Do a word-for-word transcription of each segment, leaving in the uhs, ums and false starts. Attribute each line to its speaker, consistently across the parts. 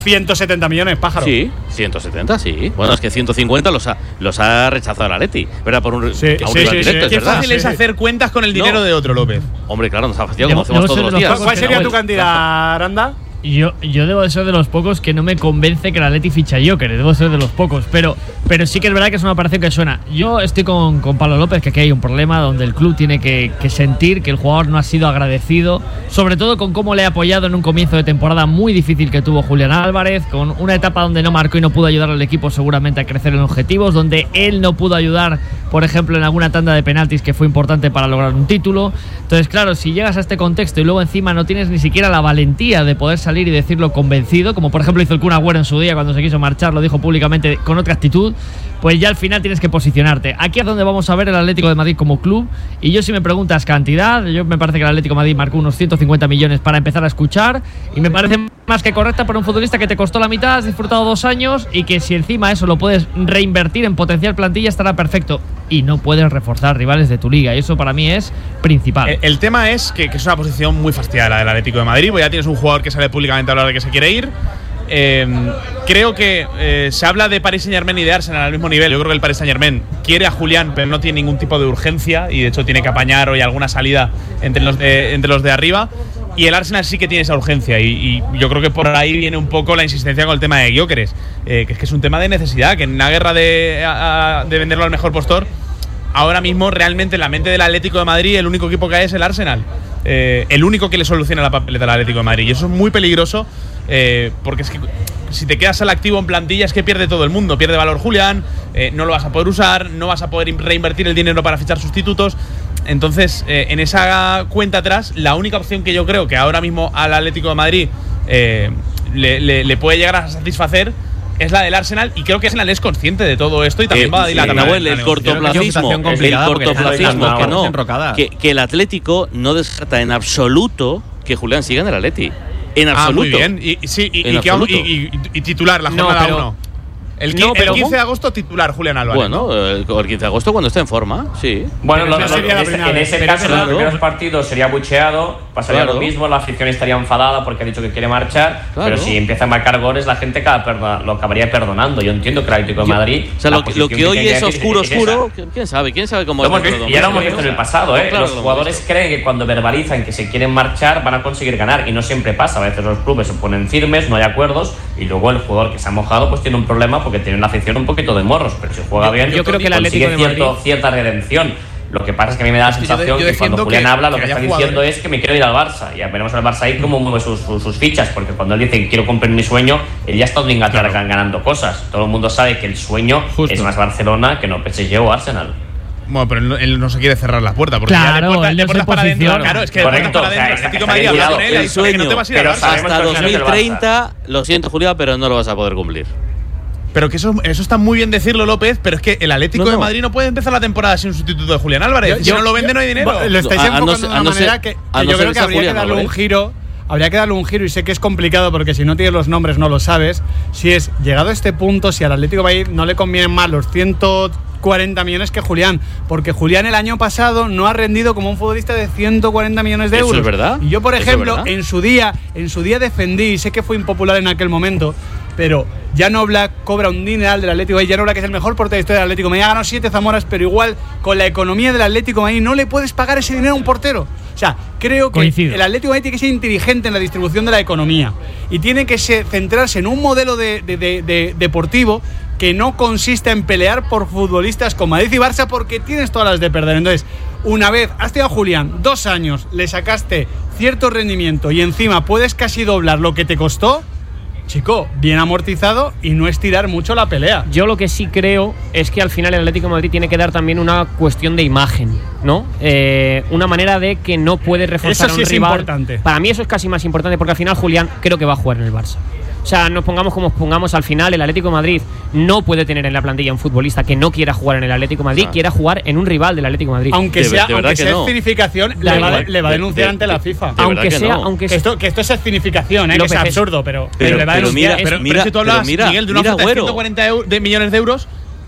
Speaker 1: ciento setenta millones, pájaro.
Speaker 2: Sí, ciento setenta, sí. Bueno, es que ciento cincuenta los ha, los ha rechazado el Atleti. ¿Verdad? Por un,
Speaker 1: sí,
Speaker 2: a un
Speaker 1: sí,
Speaker 2: rival
Speaker 1: sí,
Speaker 2: directo,
Speaker 1: sí.
Speaker 2: es
Speaker 3: Qué
Speaker 2: verdad.
Speaker 3: fácil
Speaker 1: Sí.
Speaker 3: es hacer cuentas con el dinero
Speaker 2: No.
Speaker 3: de otro, López.
Speaker 2: Hombre, claro, nos ha fastidiado como
Speaker 4: Debo-
Speaker 2: hacemos
Speaker 4: debo
Speaker 2: todos
Speaker 4: ser
Speaker 2: los
Speaker 4: de los
Speaker 2: días.
Speaker 4: pocos
Speaker 1: ¿Cuál sería
Speaker 4: Pero
Speaker 1: tu
Speaker 4: bueno,
Speaker 1: cantidad, Aranda?
Speaker 4: Yo, yo debo de ser de los pocos que no me convence que el Atleti ficha a Joker, debo ser de los pocos, pero, pero sí que es verdad que es una operación que suena. Yo estoy con, con Pablo López, que aquí hay un problema donde el club tiene que, que sentir que el jugador no ha sido agradecido, sobre todo con cómo le ha apoyado en un comienzo de temporada muy difícil que tuvo Julián Álvarez, con una etapa donde no marcó y no pudo ayudar al equipo seguramente a crecer en objetivos, donde él no pudo ayudar, por ejemplo, en alguna tanda de penaltis que fue importante para lograr un título. Entonces, claro, si llegas a este contexto y luego encima no tienes ni siquiera la valentía de poder salir y decirlo convencido, como por ejemplo hizo el Kun Agüero en su día cuando se quiso marchar, lo dijo públicamente con otra actitud, pues ya al final tienes que posicionarte. Aquí es donde vamos a ver el Atlético de Madrid como club, y yo, si me preguntas cantidad, yo me parece que el Atlético de Madrid marcó unos ciento cincuenta millones para empezar a escuchar, y me parece más que correcta para un futbolista que te costó la mitad, has disfrutado dos años, y que si encima eso lo puedes reinvertir en potencial plantilla, estará perfecto. Y no puedes reforzar rivales de tu liga, y eso para mí es principal.
Speaker 3: El, el tema es que, que es una posición muy fastidiada la del Atlético de Madrid, porque ya tienes un jugador que sale públicamente a hablar de que se quiere ir. Eh, creo que eh, se habla de Paris Saint-Germain y de Arsenal al mismo nivel. Yo creo que el Paris Saint-Germain quiere a Julián, pero no tiene ningún tipo de urgencia, y de hecho tiene que apañar hoy alguna salida entre los de, entre los de arriba. Y el Arsenal sí que tiene esa urgencia, y, y yo creo que por ahí viene un poco la insistencia con el tema de Gyökeres, eh, que es que es un tema de necesidad, que en una guerra de, a, de venderlo al mejor postor, ahora mismo realmente en la mente del Atlético de Madrid el único equipo que hay es el Arsenal, eh, el único que le soluciona la papeleta al Atlético de Madrid, y eso es muy peligroso, eh, porque es que si te quedas al activo en plantilla es que pierde todo el mundo, pierde valor Julián, eh, no lo vas a poder usar, no vas a poder reinvertir el dinero para fichar sustitutos. Entonces, eh, en esa cuenta atrás, la única opción que yo creo que ahora mismo al Atlético de Madrid eh, le, le, le puede llegar a satisfacer es la del Arsenal, y creo que Arsenal es consciente de todo esto y también
Speaker 2: Eh,
Speaker 3: va a
Speaker 2: sí,
Speaker 3: dilatar.
Speaker 2: Nahuel, el cortoplacismo, el cortoplacismo que no, que, que el Atlético no descarta en absoluto que Julián siga en el Atleti. En absoluto.
Speaker 3: Ah, muy bien. Y, sí, y, y, que, y, y, y titular la
Speaker 4: No,
Speaker 3: jornada
Speaker 4: pero-
Speaker 3: uno. El,
Speaker 4: No,
Speaker 3: qui-
Speaker 4: pero
Speaker 3: el quince
Speaker 4: ¿cómo?
Speaker 3: de agosto titular Julián Álvarez.
Speaker 2: Bueno, el, el quince de agosto cuando esté en forma, sí.
Speaker 5: Bueno,
Speaker 1: Pero
Speaker 5: lo-
Speaker 1: esa
Speaker 5: lo-
Speaker 1: sería la
Speaker 5: en, ese,
Speaker 1: primera
Speaker 5: en
Speaker 1: vez.
Speaker 5: ese
Speaker 1: Pero
Speaker 5: caso,
Speaker 2: claro.
Speaker 5: en los primeros partidos sería bucheado, pasaría
Speaker 2: Claro.
Speaker 5: lo mismo, la afición estaría enfadada porque ha dicho que quiere marchar,
Speaker 2: Claro.
Speaker 5: pero si empieza a marcar goles, la gente acaba perdona- lo acabaría perdonando. Yo entiendo que el Atlético de
Speaker 2: Yo-
Speaker 5: Madrid.
Speaker 2: o sea,
Speaker 5: la
Speaker 2: lo, que-
Speaker 5: posición
Speaker 2: lo que hoy
Speaker 5: tiene
Speaker 2: es
Speaker 5: que
Speaker 2: oscuro,
Speaker 5: es esa.
Speaker 2: oscuro, ¿quién sabe? ¿Quién sabe cómo
Speaker 5: Lo hemos
Speaker 2: es?
Speaker 5: visto- y ya lo hemos visto en el pasado, ¿eh?
Speaker 2: Claro,
Speaker 5: los
Speaker 2: lo hemos
Speaker 5: jugadores
Speaker 2: visto.
Speaker 5: creen que cuando verbalizan que se quieren marchar van a conseguir ganar, y no siempre pasa. A veces los clubes se ponen firmes, no hay acuerdos, y luego el jugador que se ha mojado pues tiene un problema porque tiene una afición un poquito de morros, pero si juega bien,
Speaker 4: yo creo que el
Speaker 5: consigue
Speaker 4: Atlético de
Speaker 5: cierto-
Speaker 4: Madrid-
Speaker 5: cierta redención. Lo que pasa es que a mí me da la
Speaker 3: Es que yo
Speaker 5: sensación
Speaker 3: de- yo
Speaker 5: que cuando
Speaker 3: defiendo
Speaker 5: Julián
Speaker 3: que-
Speaker 5: habla lo
Speaker 3: que
Speaker 5: que,
Speaker 3: haya
Speaker 5: está diciendo
Speaker 3: jugadores-
Speaker 5: es que me quiero ir al Barça. Ya veremos al Barça ahí cómo mueve sus, sus, sus fichas, porque cuando él dice que quiero cumplir mi sueño, él ya ha estado en Inglaterra
Speaker 3: Claro.
Speaker 5: ganando cosas. Todo el mundo sabe que el sueño
Speaker 3: Justo.
Speaker 5: es más Barcelona que no P S G o Arsenal.
Speaker 3: Bueno, pero él, no- él no se quiere cerrar la puerta. Porque
Speaker 4: Claro,
Speaker 3: ya de puerta-
Speaker 4: él
Speaker 3: de
Speaker 4: no se
Speaker 3: puertas para adentro.
Speaker 4: posiciona.
Speaker 3: Claro, es que de
Speaker 5: Correcto,
Speaker 3: puertas para
Speaker 5: o sea,
Speaker 3: adentro. El
Speaker 5: está-
Speaker 3: Atlético
Speaker 5: está
Speaker 3: de Madrid
Speaker 5: bien
Speaker 3: habla con
Speaker 5: cuidado.
Speaker 3: él y ha
Speaker 2: El
Speaker 3: dicho que no te
Speaker 2: sueño,
Speaker 3: vas a ir al
Speaker 5: pero
Speaker 3: Barça.
Speaker 5: sabemos
Speaker 2: Hasta
Speaker 5: que el sueño es el
Speaker 2: dos mil treinta, lo siento, Julián, pero no lo vas a poder cumplir.
Speaker 3: Pero que eso, eso está muy bien decirlo, López, pero es que el Atlético
Speaker 2: No, no.
Speaker 3: de Madrid no puede empezar la temporada sin un sustituto de Julián Álvarez.
Speaker 1: Yo-
Speaker 3: si
Speaker 1: yo-
Speaker 3: no lo vende, no hay dinero.
Speaker 1: Lo estáis
Speaker 2: A- a no
Speaker 1: enfocando
Speaker 2: ser-
Speaker 1: de
Speaker 2: a
Speaker 1: una
Speaker 2: no ser-
Speaker 1: manera que, que
Speaker 2: a no
Speaker 1: yo
Speaker 2: ser
Speaker 1: creo
Speaker 2: que
Speaker 1: que
Speaker 2: sea
Speaker 1: habría que
Speaker 2: Julián
Speaker 1: darle un
Speaker 2: Álvarez.
Speaker 1: giro. Habría que darle un giro, y sé que es complicado porque si no tienes los nombres no lo sabes. Si es llegado a este punto, si al Atlético de Madrid no le convienen más los ciento cuarenta millones que Julián, porque Julián el año pasado no ha rendido como un futbolista de ciento cuarenta millones de
Speaker 2: ¿Eso
Speaker 1: euros.
Speaker 2: es verdad?
Speaker 1: Y yo, por
Speaker 2: ¿Eso es
Speaker 1: ejemplo,
Speaker 2: verdad?
Speaker 1: en su día, en su día defendí, y sé que fue impopular en aquel momento, pero Jan Oblak cobra un dineral del Atlético de Madrid. Jan Oblak es el mejor portero de la historia del Atlético de Madrid. Ha ganado siete Zamoras, pero igual con la economía del Atlético de Madrid no le puedes pagar ese dinero a un portero. O sea, creo que
Speaker 4: Coincido.
Speaker 1: el Atlético de Madrid tiene que ser inteligente en la distribución de la economía y tiene que ser- centrarse en un modelo de, de- de- de- deportivo que no consista en pelear por futbolistas con Madrid y Barça, porque tienes todas las de perder. Entonces, una vez has tenido a Julián dos años, le sacaste cierto rendimiento y encima puedes casi doblar lo que te costó, chico, bien amortizado, y no estirar mucho la pelea.
Speaker 6: Yo lo que sí creo es que al final el Atlético de Madrid tiene que dar también una cuestión de imagen, ¿no? Eh, una manera de que no puede reforzar
Speaker 1: Eso
Speaker 6: a
Speaker 1: sí
Speaker 6: un
Speaker 1: es
Speaker 6: rival.
Speaker 1: importante.
Speaker 6: Para mí eso es casi más importante, porque al final Julián creo que va a jugar en el Barça. O sea, nos pongamos como pongamos, al final el Atlético de Madrid no puede tener en la plantilla un futbolista que no quiera jugar en el Atlético de Madrid,
Speaker 2: Ah.
Speaker 6: quiera jugar en un rival del Atlético de Madrid.
Speaker 1: Aunque
Speaker 2: De-
Speaker 1: sea,
Speaker 2: de verdad
Speaker 1: aunque
Speaker 2: que
Speaker 1: sea
Speaker 2: no.
Speaker 1: escenificación,
Speaker 6: Da
Speaker 1: le va,
Speaker 6: igual.
Speaker 1: le va a
Speaker 2: De-
Speaker 1: denunciar
Speaker 2: de-
Speaker 1: ante la
Speaker 2: de-
Speaker 1: FIFA.
Speaker 2: de verdad
Speaker 6: aunque
Speaker 2: que
Speaker 6: sea,
Speaker 2: no.
Speaker 6: aunque
Speaker 1: Que esto, que esto es escenificación, ¿eh?
Speaker 6: López,
Speaker 1: que es
Speaker 6: es-
Speaker 1: absurdo, pero,
Speaker 2: Pero-
Speaker 1: le va a
Speaker 2: pero
Speaker 1: denunciar.
Speaker 2: mira-
Speaker 3: pero, pero
Speaker 2: mira-
Speaker 3: es que tú
Speaker 2: pero
Speaker 3: hablabas,
Speaker 2: mira-
Speaker 3: Miguel, de una
Speaker 2: mira
Speaker 3: oferta de
Speaker 2: Agüero.
Speaker 3: ciento cuarenta eu- de millones de euros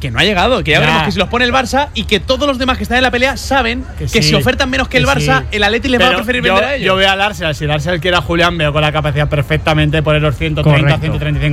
Speaker 3: que no ha llegado, que ya, ya veremos que si los pone el Barça y que todos los demás que están en la pelea saben que, que sí, si ofertan menos que, que el Barça, sí. el Atleti les Pero va a preferir yo, vender a ellos.
Speaker 1: Yo veo al Arsenal, si el Arsenal quiere a Julián, veo con la capacidad perfectamente de poner los ciento treinta, ciento treinta y cinco